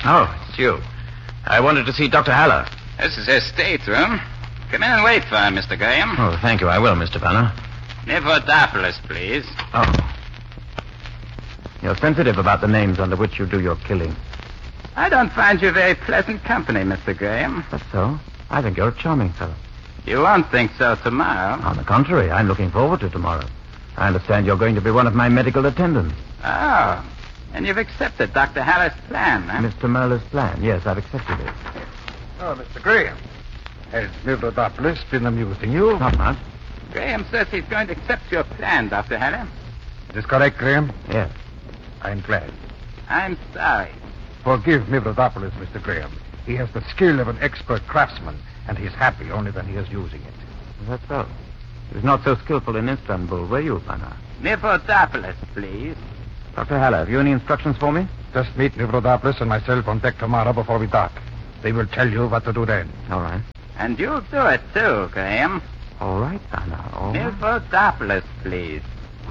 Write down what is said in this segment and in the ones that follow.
Oh, it's you. I wanted to see Dr. Haller. This is his stateroom. Come in and wait for him, Mr. Graham. Oh, thank you. I will, Mr. Banner. Nivodopolis, please. Oh. You're sensitive about the names under which you do your killing. I don't find you very pleasant company, Mr. Graham. That's so. I think you're a charming fellow. You won't think so tomorrow. On the contrary, I'm looking forward to tomorrow. I understand you're going to be one of my medical attendants. Oh. And you've accepted Dr. Haller's plan, huh? Mr. Merler's plan. Yes, I've accepted it. Oh, Mr. Graham. Has Nivodopolis been amusing you? Not much. Graham says he's going to accept your plan, Dr. Haller. Is this correct, Graham? Yes. I'm glad. I'm sorry. Forgive Nivodopolis, Mr. Graham. He has the skill of an expert craftsman, and he's happy only when he is using it. That's so. He was not so skillful in Istanbul, were you, Banner? Nivodopolis, please. Dr. Haller, have you any instructions for me? Just meet Nivodopolis and myself on deck tomorrow before we dock. They will tell you what to do then. All right. And you'll do it, too, Graham. All right, Banner. All right. Nivodopolis, please.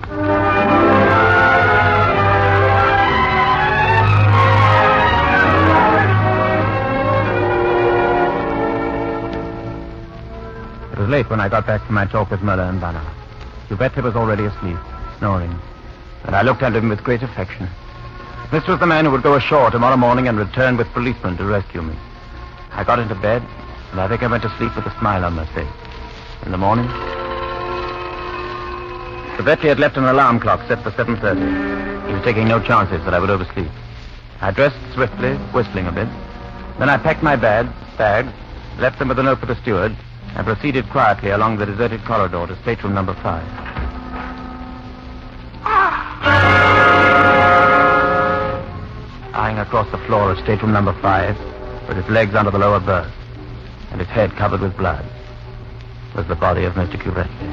It was late when I got back from my talk with Merler and Banner. Giuseppe was already asleep, snoring, and I looked at him with great affection. This was the man who would go ashore tomorrow morning and return with policemen to rescue me. I got into bed, and I think I went to sleep with a smile on my face. In the morning, Giuseppe had left an alarm clock set for 7:30. He was taking no chances that I would oversleep. I dressed swiftly, whistling a bit. Then I packed my bags, left them with a note for the steward, and proceeded quietly along the deserted corridor to stateroom number 5. Lying across the floor of stateroom number 5, with his legs under the lower berth, and his head covered with blood, was the body of Mr. Giuseppe.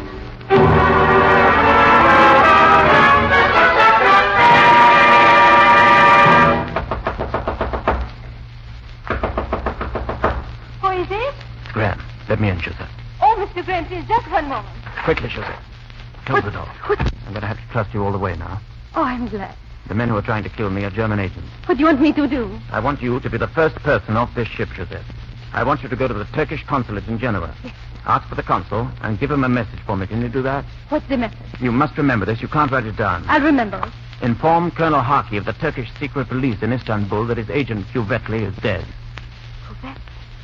Who is it? Graham, let me in, Joseph. Oh, Mr. Graham, please, just one moment. Quickly, Joseph. Close the door. I'm going to have to trust you all the way now. Oh, I'm glad. The men who are trying to kill me are German agents. What do you want me to do? I want you to be the first person off this ship, Joseph. I want you to go to the Turkish consulate in Genoa. Yes. Ask for the consul and give him a message for me. Can you do that? What's the message? You must remember this. You can't write it down. I'll remember it. Inform Colonel Harkey of the Turkish secret police in Istanbul that his agent, Giuvetli, is dead. Giuseppe?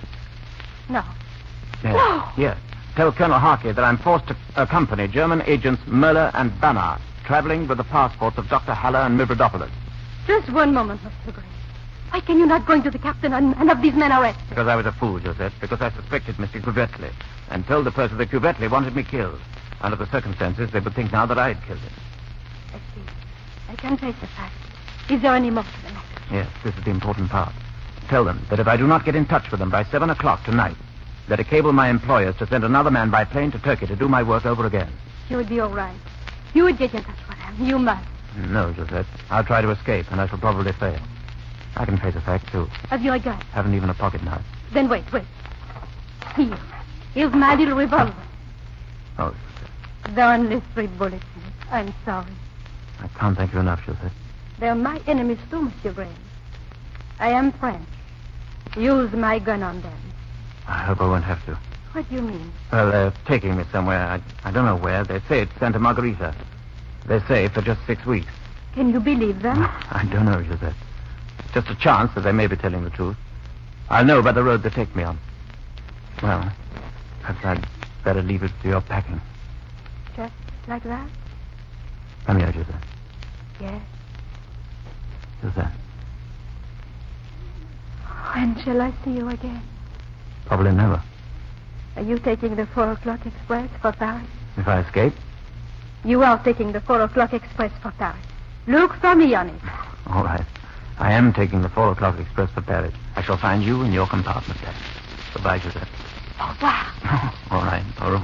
No. Yes. No. Yes. Tell Colonel Harkey that I'm forced to accompany German agents Merler and Banner, traveling with the passports of Dr. Haller and Nivodopolis. Just one moment, Mr. Graham. Why can you not go into the captain and have these men arrested? Because I was a fool, Joseph. Because I suspected Mr. Giuvetli and told the person that Giuvetli wanted me killed. Under the circumstances, they would think now that I had killed him. I see. I can face the fact. Is there any more to the matter? Yes, this is the important part. Tell them that if I do not get in touch with them by 7 o'clock tonight, that I cable my employers to send another man by plane to Turkey to do my work over again. You would be all right. You would get in touch with them. You must. No, Joseph. I'll try to escape, and I shall probably fail. I can face the fact, too. Have you a gun? Haven't even a pocket knife. Then wait. Here. Here's my little revolver. Oh, There are only 3 bullets in it. I'm sorry. I can't thank you enough, Joseph. They're my enemies too, Mr. Graham. I am French. Use my gun on them. I hope I won't have to. What do you mean? Well, they're taking me somewhere. I don't know where. They say it's Santa Margarita. They say for just 6 weeks. Can you believe them? I don't know, Joseph. It's just a chance that they may be telling the truth. I'll know by the road they take me on. Well, perhaps I'd better leave it to your packing. Just like that? Come here, Joseph. Yes. Joseph. When shall I see you again? Probably never. Are you taking the 4 o'clock express for Paris? If I escape? You are taking the 4 o'clock express for Paris. Look for me on it. All right. I am taking the 4 o'clock express for Paris. I shall find you in your compartment then. Goodbye, Joseph. Au revoir. All right. Au revoir.